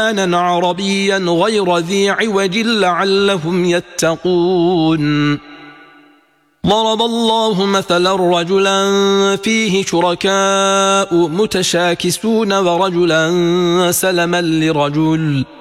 قرآنا عربيا غير ذي عوج لعلهم يتقون. ضرب الله مثلا رجلا فيه شركاء متشاكسون ورجلا سلما لرجل